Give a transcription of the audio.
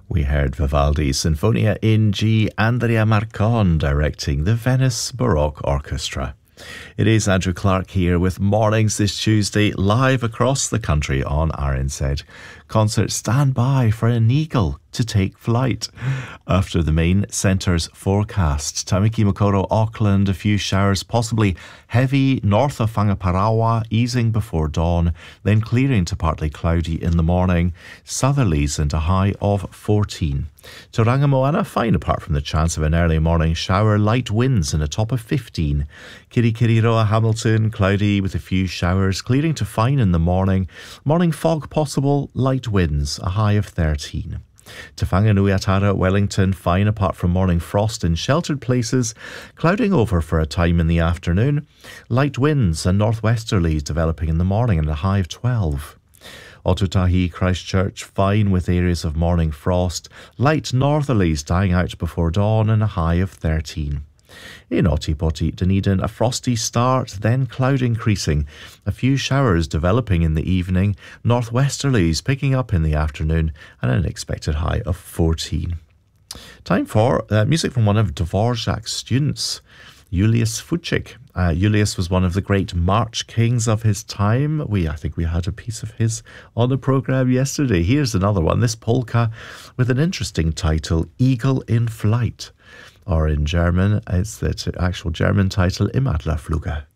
We heard Vivaldi's Sinfonia in G, Andrea Marcon directing the Venice Baroque Orchestra. It is Andrew Clark here with Mornings this Tuesday, live across the country on RNZ. Concerts stand by for an eagle to take flight. After the main centre's forecast, Tamaki Makaurau, Auckland, a few showers, possibly heavy north of Whangaparaoa, easing before dawn, then clearing to partly cloudy in the morning, southerlies and a high of 14. To Rangamoana, fine apart from the chance of an early morning shower, light winds and a top of 15. Kirikiriroa, Hamilton, cloudy with a few showers, clearing to fine in the morning. Morning fog possible, light winds, a high of 13. To Whanganuiatara, Wellington, fine apart from morning frost in sheltered places, clouding over for a time in the afternoon. Light winds and northwesterlies developing in the morning and a high of 12. Otutahi, Christchurch, fine with areas of morning frost. Light northerlies dying out before dawn and a high of 13. In Otipoti, Dunedin, a frosty start, then cloud increasing. A few showers developing in the evening. Northwesterlies picking up in the afternoon and an expected high of 14. Time for music from one of Dvorak's students, Julius Fučík. Julius was one of the great march kings of his time. I think we had a piece of his on the programme yesterday. Here's another one, this polka with an interesting title, Eagle in Flight. Or in German, it's the actual German title, Im Adlerfluge.